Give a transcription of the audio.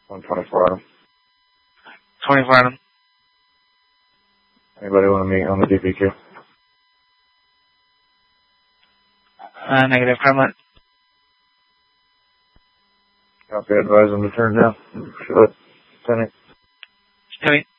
124 item. 24 item. Anybody want to meet on the DPQ? Negative, Kremlin. Copy, advise them to turn down. Should it? 10. Copy.